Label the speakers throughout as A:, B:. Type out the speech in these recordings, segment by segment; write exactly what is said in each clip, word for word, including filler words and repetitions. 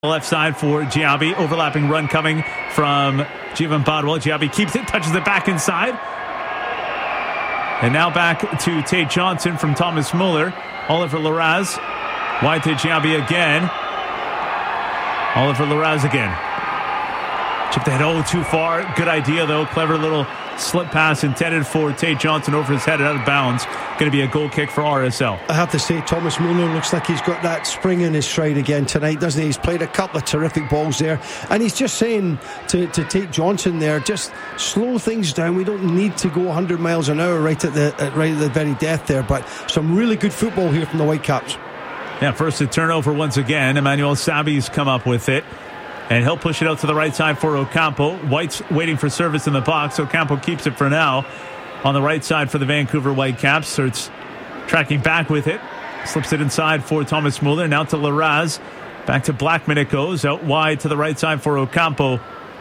A: Left side for Giabi. Overlapping run coming from Jivan Badwal. Giabi keeps it, touches it back inside. And now back to Tate Johnson from Thomas Muller. Oliver Larraz. Wide to Giabi again. Oliver Larraz again. Chipped the head oh too far. Good idea though. Clever little slip pass intended for Tate Johnson over his head and out of bounds. Going to be a goal kick for R S L.
B: I have to say, Thomas Muller looks like he's got that spring in his stride again tonight, doesn't he? He's played a couple of terrific balls there, and he's just saying to, to Tate Johnson there, just slow things down. We don't need to go one hundred miles an hour right at the at, right at the very death there, but some really good football here from the Whitecaps.
A: Yeah, first a turnover once again. Emmanuel Sabi's come up with it. And he'll push it out to the right side for Ocampo. White's waiting for service in the box. Ocampo keeps it for now. On the right side for the Vancouver Whitecaps. Surt's tracking back with it. Slips it inside for Thomas Muller. Now to Larraz. Back to Blackman it goes. Out wide to the right side for Ocampo.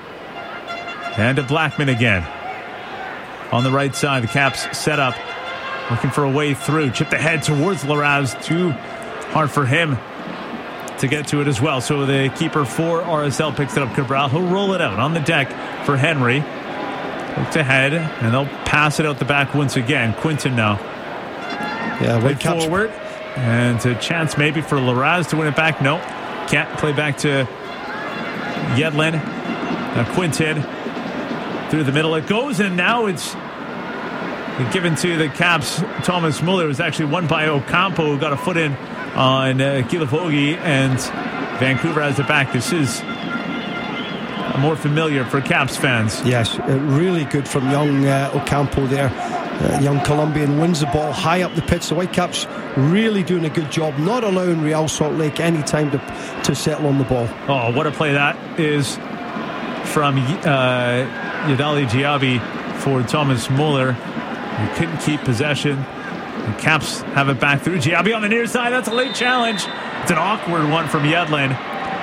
A: And to Blackman again. On the right side, the Caps set up. Looking for a way through. Chip the head towards Larraz. Too hard for him to get to it as well. So the keeper for R S L picks it up. Cabral, he'll roll it out on the deck for Henry. Looks ahead, and they'll pass it out the back once again. Quinton now.
B: Yeah,
A: way forward. And a chance maybe for Larraz to win it back. No, can't play back to Yedlin. Now Quinton through the middle it goes, and now it's given to the Caps. Thomas Muller was actually won by Ocampo, who got a foot in on uh, Kilavogi, and Vancouver has it back. This is more familiar for Caps fans.
B: Yes, uh, really good from young uh, Ocampo there. Uh, young Colombian wins the ball high up the pitch. The Whitecaps really doing a good job, not allowing Real Salt Lake any time to, to settle on the ball.
A: Oh, what a play that is from uh, Yadali Giabi for Thomas Muller. He couldn't keep possession. The Caps have it back through Giabi on the near side. That's a late challenge. It's an awkward one from Yedlin.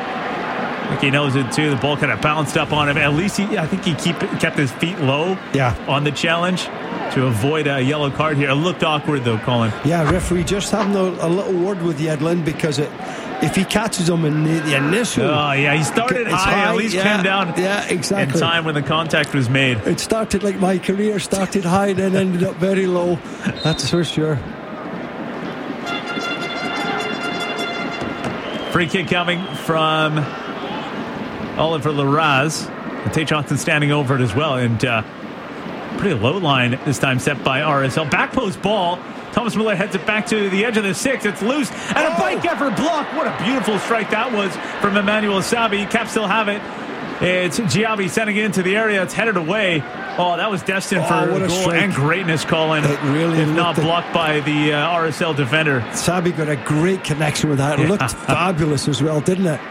A: I think he knows it too. The ball kind of bounced up on him. At least he, I think he keep, kept his feet low
B: yeah.
A: on the challenge to avoid a yellow card here. It looked awkward though, Colin.
B: Yeah, referee just having a, a little word with Yedlin, because it, if he catches him in the, the initial...
A: Oh, yeah, he started high, high, at least
B: yeah,
A: came down
B: yeah, exactly.
A: in time when the contact was made.
B: It started like my career, started high and then ended up very low. That's for sure.
A: Free kick coming from Oliver Larraz. And Tate Johnson standing over it as well. And uh, pretty low line this time set by R S L. Back post ball. Thomas Muller heads it back to the edge of the six. It's loose. And a bike effort block. What a beautiful strike that was from Emmanuel Sabi. Caps still have it. It's Giabi sending it into the area. It's headed away. Oh, that was destined
B: oh,
A: for goal
B: strike.
A: and greatness, Colin.
B: It really
A: if not
B: at,
A: blocked by the uh, R S L defender.
B: Sabi got a great connection with that. It yeah. looked fabulous as well, didn't it?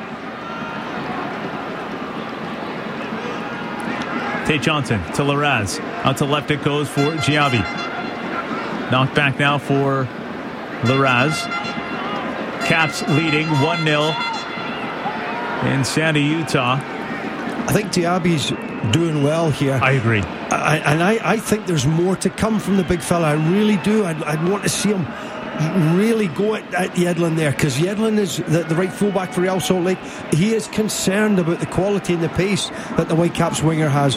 A: Tate Johnson to Larraz. Out to left it goes for Giabi. Knocked back now for Larraz. Caps leading one nil in Sandy, Utah.
B: I think Giabi's doing well here.
A: I agree.
B: I, and I, I think there's more to come from the big fella. I really do. I'd, I'd want to see him really go at, at Yedlin there, because Yedlin is the, the right fullback for Real Salt Lake. He is concerned about the quality and the pace that the Whitecaps winger has.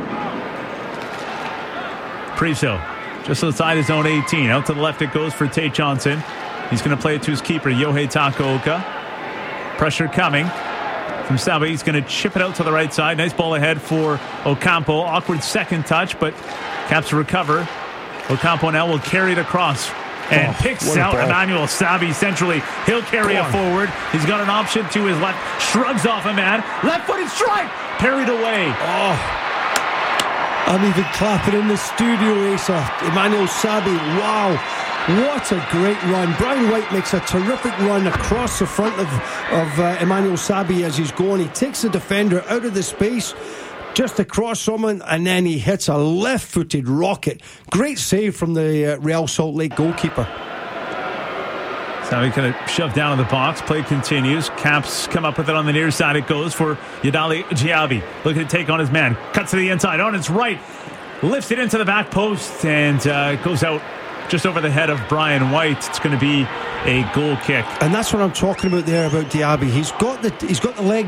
A: Priso just outside his own eighteen. Out to the left it goes for Tate Johnson. He's going to play it to his keeper, Yohei Takaoka. Pressure coming from Sabi. He's going to chip it out to the right side. Nice ball ahead for Ocampo. Awkward second touch, but Caps recover. Ocampo now will carry it across and oh, picks out ball. Emmanuel Sabi centrally. He'll carry Go it on. forward. He's got an option to his left. Shrugs off a man. Left-footed strike. Parried away.
B: Oh. I'm even clapping in the studio, Asa. Emmanuel Sabi, wow, what a great run. Brian White makes a terrific run across the front of, of uh, Emmanuel Sabi as he's going. He takes the defender out of the space, just across someone, and then he hits a left-footed rocket. Great save from the uh, Real Salt Lake goalkeeper.
A: Sabi kind of shoved down in the box. Play continues. Caps come up with it on the near side. It goes for Yadali Giabi. Looking to take on his man. Cuts to the inside on its right. Lifts it into the back post and uh, goes out just over the head of Brian White. It's going to be a goal kick.
B: And that's what I'm talking about there about Diaby. He's got the he's got the leg